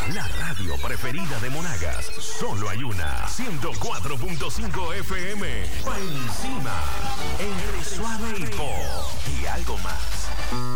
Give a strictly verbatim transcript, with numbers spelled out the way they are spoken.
la radio preferida de Monagas. Solo hay una. ciento cuatro punto cinco F M. Pa' encima. Entre suave y pop. Y algo más.